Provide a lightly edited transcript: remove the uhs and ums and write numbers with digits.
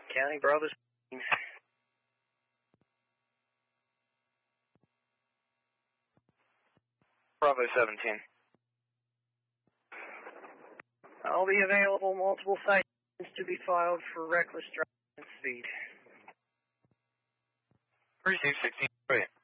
County, Bravo. Bravo 17. I'll be available. Multiple citations to be filed for reckless driving and speed. Receive 16. Brilliant.